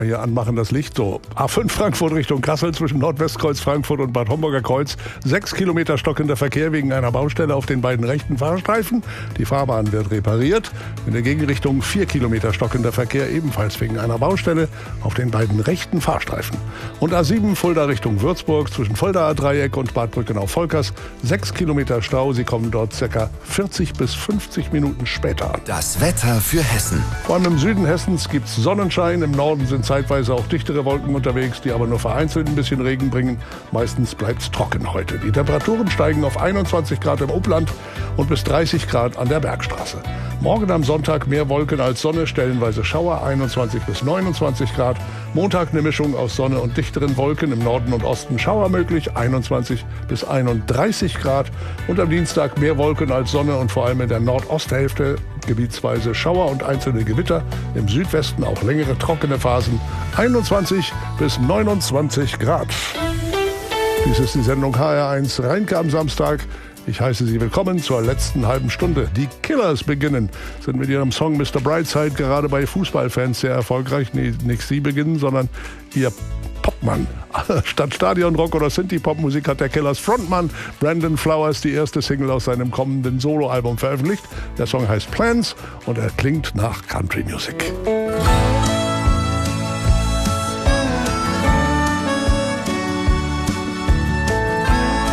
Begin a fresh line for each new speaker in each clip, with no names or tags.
Hier anmachen das Licht so. A5 Frankfurt Richtung Kassel zwischen Nordwestkreuz Frankfurt und Bad Homburger Kreuz. 6 Kilometer stockender Verkehr wegen einer Baustelle auf den beiden rechten Fahrstreifen. Die Fahrbahn wird repariert. In der Gegenrichtung 4 Kilometer stockender Verkehr, ebenfalls wegen einer Baustelle auf den beiden rechten Fahrstreifen. Und A7 Fulda Richtung Würzburg zwischen Fuldaer Dreieck und Bad Brückenau-Volkers. 6 Kilometer Stau. Sie kommen dort ca. 40 bis 50 Minuten später an.
Das Wetter für Hessen.
Vor allem im Süden Hessens gibt es Sonnenschein. Im Norden sind zeitweise auch dichtere Wolken unterwegs, die aber nur vereinzelt ein bisschen Regen bringen. Meistens bleibt es trocken heute. Die Temperaturen steigen auf 21 Grad im Upland und bis 30 Grad an der Bergstraße. Morgen am Sonntag mehr Wolken als Sonne, stellenweise Schauer, 21 bis 29 Grad. Montag eine Mischung aus Sonne und dichteren Wolken, im Norden und Osten Schauer möglich, 21 bis 31 Grad. Und am Dienstag mehr Wolken als Sonne und vor allem in der Nordosthälfte gebietsweise Schauer und einzelne Gewitter. Im Südwesten auch längere trockene Phasen, 21 bis 29 Grad. Dies ist die Sendung HR1 Rheinke am Samstag. Ich heiße Sie willkommen zur letzten halben Stunde. Die Killers beginnen, sind mit ihrem Song Mr. Brightside gerade bei Fußballfans sehr erfolgreich. Nee, nicht Sie beginnen, sondern Ihr Popmann. Statt Stadionrock oder Synthie-Pop-Musik hat der Killers Frontmann Brandon Flowers die erste Single aus seinem kommenden Soloalbum veröffentlicht. Der Song heißt Plans und er klingt nach Country Music.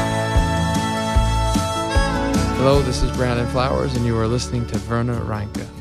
Hello, this is Brandon Flowers, and you are listening to Werner Reinke.